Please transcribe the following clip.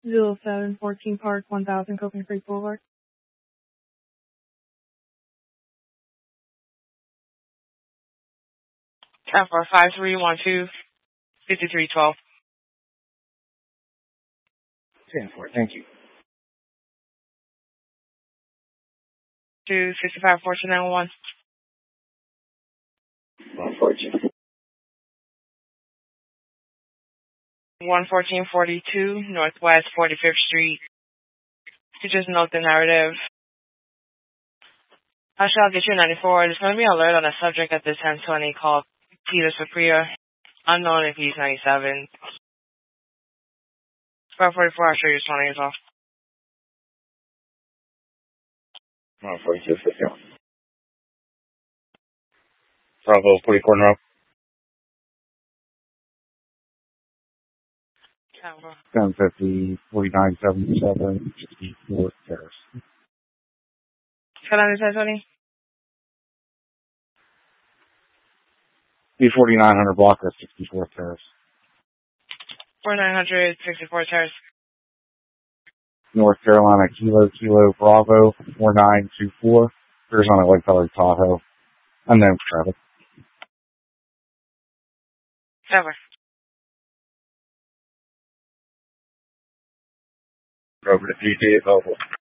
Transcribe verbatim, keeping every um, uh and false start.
zero seven fourteen Park, one thousand Coconut Creek Boulevard. Time for five three one two fifty-three twelve. ten four, thank you. Two sixty-five fourteen nine one. one fourteen. one fourteen forty-two Northwest forty-fifth Street. To just note the narrative. I shall get you ninety-four. There's going to be an alert on a subject at this ten twenty called Peter Sapria. Unknown if he's ninety-seven. five forty-four, I'll show you twenty as well. one forty-two fifty-one. Bravo, forty corner up. ten fifty, forty-nine seventy-seven, sixty-four Terrace. Hold on, ten twenty. B forty-nine hundred block of sixty-fourth Terrace. forty-nine hundred sixty-four Terrace. North Carolina, Kilo, Kilo, Bravo, four nine two four. Arizona, White Color, Tahoe. Unknown traffic. Over. Over to G T, available.